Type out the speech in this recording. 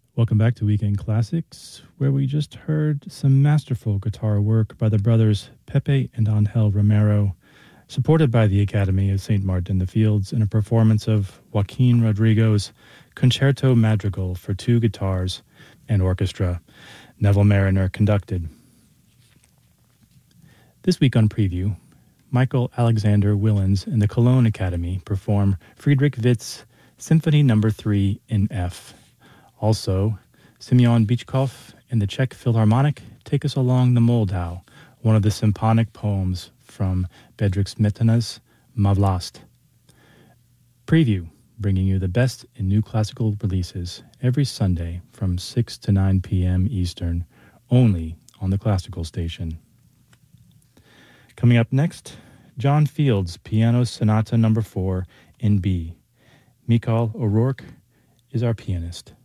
Welcome back to Weekend Classics, where we just heard some masterful guitar work by the brothers Pepe and Angel Romero, supported by the Academy of St. Martin in the Fields in a performance of Joaquin Rodrigo's Concerto Madrigal for two guitars and orchestra. Neville Mariner conducted. This week on Preview, Michael Alexander Willens and the Cologne Academy perform Friedrich Witt's Symphony No. 3 in F. Also, Simeon Bichkov and the Czech Philharmonic take us along the Moldau, one of the symphonic poems from Bedřich Smetana's Ma Vlast. Preview, bringing you the best in new classical releases every Sunday from 6 to 9 p.m. Eastern, only on the Classical Station. Coming up next, John Field's Piano Sonata No. 4 in B. Michal O'Rourke is our pianist.